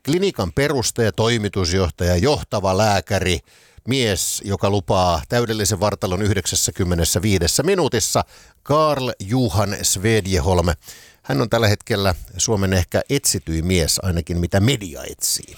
klinikan perustaja, toimitusjohtaja, johtava lääkäri, mies, joka lupaa täydellisen vartalon 95 minuutissa, Carl-Johan Svedjeholm. Hän on tällä hetkellä Suomen ehkä etsityin mies, ainakin mitä media etsii.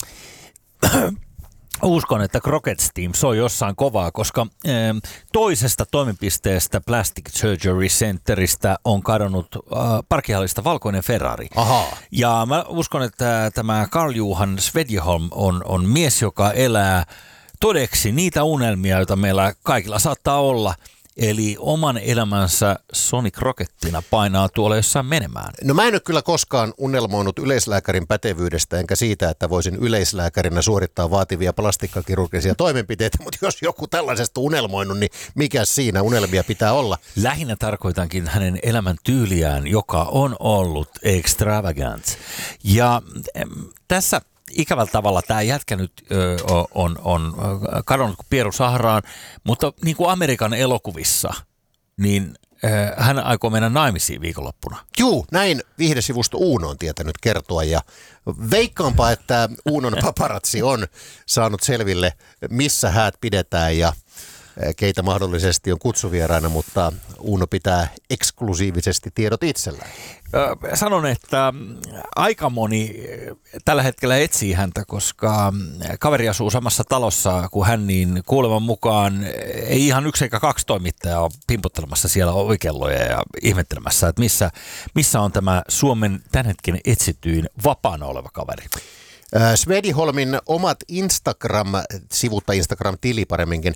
Uskon, että Crockett Team soi jossain kovaa, koska toisesta toimipisteestä Plastic Surgery Centeristä on kadonnut parkkihallista valkoinen Ferrari. Ahaa. Ja mä uskon, että tämä Carl-Johan Svedjeholm on mies, joka elää todeksi niitä unelmia, joita meillä kaikilla saattaa olla. Eli oman elämänsä Sonny Crockettina painaa tuolla jossain menemään. No mä en ole kyllä koskaan unelmoinut yleislääkärin pätevyydestä, enkä siitä, että voisin yleislääkärinä suorittaa vaativia plastikkakirurgisia toimenpiteitä, mutta jos joku tällaisesta unelmoinut, niin mikä siinä unelmia pitää olla? Lähinnä tarkoitankin hänen elämän tyyliään, joka on ollut extravagant. Ja tässä ikävällä tavalla tämä jätkä nyt on kadonnut kuin pieru sahraan, mutta niin kuin Amerikan elokuvissa, niin hän aikoo mennä naimisiin viikonloppuna. Juu, näin viihdesivusto Uno on tietänyt kertoa ja veikkaanpa, että Unon paparazzi on saanut selville, missä häät pidetään ja keitä mahdollisesti on kutsuvieraina, mutta Uno pitää eksklusiivisesti tiedot itsellään. Sanon, että aika moni tällä hetkellä etsii häntä, koska kaveri asuu samassa talossa kuin hän, niin kuuleman mukaan ei ihan yksi eikä kaksi toimittajaa ole pimputtelemassa siellä ovikelloja ja ihmettelemässä, että missä on tämä Suomen tämän hetken etsityin vapaana oleva kaveri. Svedjeholmin omat Instagram-sivut tai Instagram-tili paremminkin,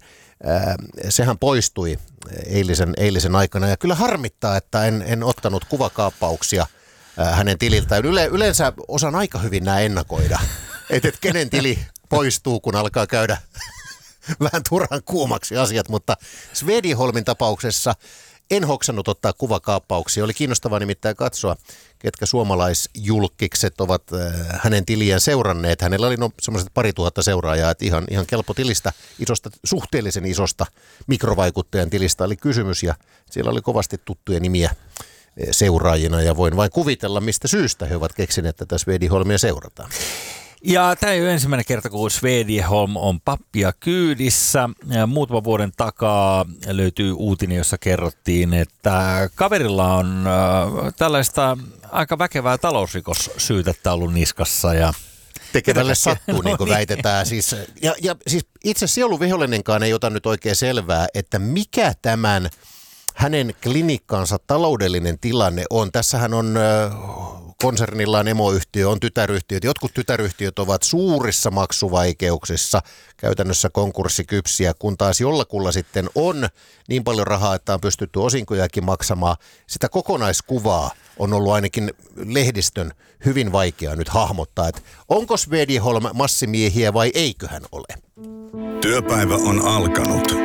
sehän poistui eilisen aikana ja kyllä harmittaa, että en ottanut kuvakaappauksia hänen tililtään. Yleensä osaan aika hyvin nämä ennakoida, että kenen tili poistuu, kun alkaa käydä vähän turhan kuumaksi asiat, mutta Svedjeholmin tapauksessa en hoksannut ottaa kuvakaappauksia. Oli kiinnostavaa nimittäin katsoa, ketkä suomalaisjulkkikset ovat hänen tiliään seuranneet. Hänellä oli semmoiset 2000 seuraajaa, että ihan kelpo tilistä, suhteellisen isosta mikrovaikuttajan tilistä oli kysymys ja siellä oli kovasti tuttuja nimiä seuraajina ja voin vain kuvitella, mistä syystä he ovat keksineet tätä Svedjeholmia seurataan. Ja tämä ei ole ensimmäinen kerta, kun Svedjeholm on pappia kyydissä. Muutaman vuoden takaa löytyy uutinen, jossa kerrottiin, että kaverilla on tällaista aika väkevää talousrikossyytettä ollut niskassa. Ja tekevälle sattuu, niin kuin väitetään. Siis itse sieluvihollinenkaan ei ota nyt oikein selvää, että mikä tämän hänen klinikkansa taloudellinen tilanne on. Tässähän on konsernillaan emoyhtiö, on tytäryhtiöt. Jotkut tytäryhtiöt ovat suurissa maksuvaikeuksissa, käytännössä konkurssikypsiä, kun taas jollakulla sitten on niin paljon rahaa, että on pystytty osinkojakin maksamaan. Sitä kokonaiskuvaa on ollut ainakin lehdistön hyvin vaikea nyt hahmottaa, että onko Svedjeholm massimiehiä vai eiköhän ole. Työpäivä on alkanut.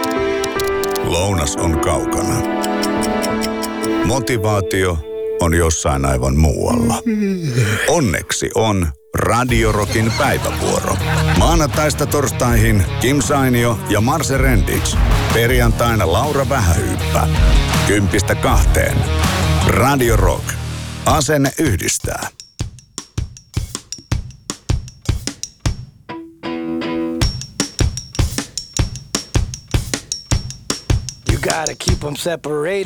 Lounas on kaukana. Motivaatio on jossain aivan muualla. Onneksi on Radio Rockin päivävuoro. Maanantaista torstaihin Kim Sainio ja Marse Rendic. Perjantaina Laura Vähähyyppä. 10-2. Radio Rock. Asenne yhdistää. You gotta keep them separated.